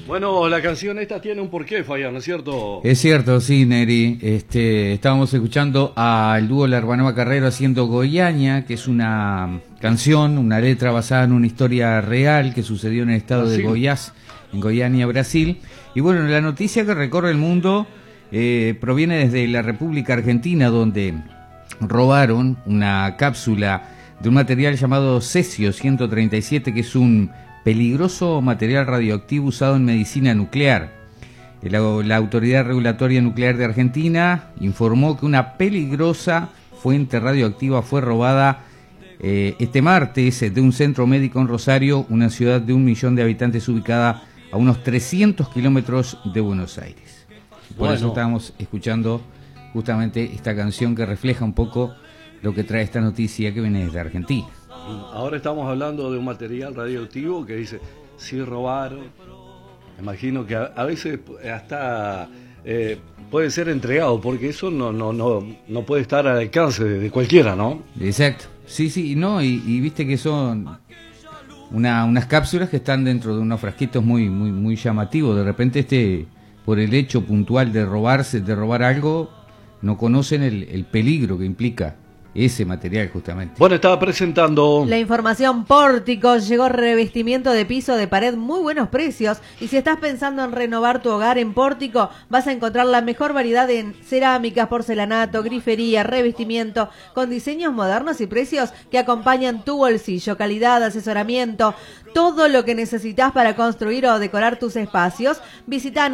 Bueno, la canción esta tiene un porqué, Fabián, ¿no es cierto? Es cierto, sí, Neri. Estábamos escuchando al dúo La Hermanova Carrero haciendo Goiânia, que es una canción, una letra basada en una historia real que sucedió en el estado de Goiás, en Goiânia, Brasil. Y bueno, la noticia que recorre el mundo proviene desde la República Argentina, donde robaron una cápsula de un material llamado Cesio-137, que es un peligroso material radioactivo usado en medicina nuclear. La Autoridad Regulatoria Nuclear de Argentina informó que una peligrosa fuente radioactiva fue robada este martes de un centro médico en Rosario, una ciudad de 1 millón de habitantes ubicada a unos 300 kilómetros de Buenos Aires. Por eso estábamos escuchando justamente esta canción que refleja un poco lo que trae esta noticia que viene desde Argentina. Ahora estamos hablando de un material radioactivo que dice, si robaron, me imagino que a veces hasta puede ser entregado, porque eso no puede estar al alcance de cualquiera, ¿no? Exacto, sí, no, y viste que son unas cápsulas que están dentro de unos frasquitos muy llamativos. De repente por el hecho puntual de robar algo, no conocen el peligro que implica ese material justamente. Bueno, estaba presentando la información Pórticos. Llegó revestimiento de piso de pared, muy buenos precios. Y si estás pensando en renovar tu hogar en Pórtico, vas a encontrar la mejor variedad en cerámicas, porcelanato, grifería, revestimiento, con diseños modernos y precios que acompañan tu bolsillo. Calidad, asesoramiento, todo lo que necesitas para construir o decorar tus espacios. Visita